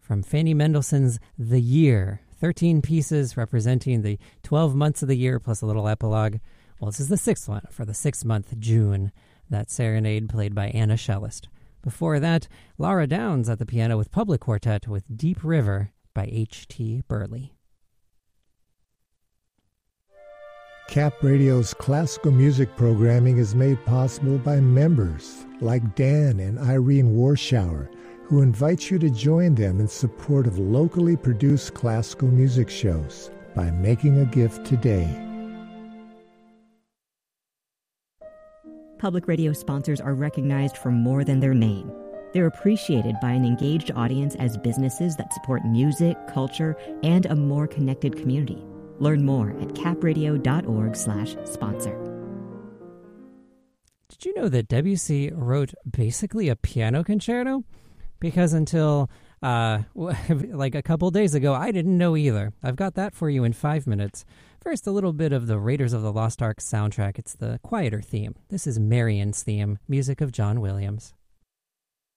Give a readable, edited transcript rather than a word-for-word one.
from Fanny Mendelssohn's The Year. 13 pieces representing the 12 months of the year plus a little epilogue. Well, this is the sixth one for the 6th month, June. That serenade played by Anna Schellist. Before that, Laura Downs at the piano with Public Quartet with Deep River by H.T. Burley. Cap Radio's classical music programming is made possible by members like Dan and Irene Warschauer, who invite you to join them in support of locally produced classical music shows by making a gift today. Public radio sponsors are recognized for more than their name. They're appreciated by an engaged audience as businesses that support music, culture, and a more connected community. Learn more at capradio.org/sponsor. Did you know that Debussy wrote basically a piano concerto? Because until like a couple days ago, I didn't know either. I've got that for you in 5 minutes. First, a little bit of the Raiders of the Lost Ark soundtrack. It's the quieter theme. This is Marion's theme, music of John Williams.